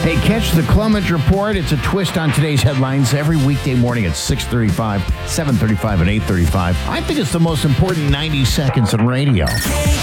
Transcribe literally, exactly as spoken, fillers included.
Hey, catch the Clement Report. It's a twist on today's headlines every weekday morning at six thirty-five, seven thirty-five, and eight thirty-five. I think it's the most important ninety seconds in radio.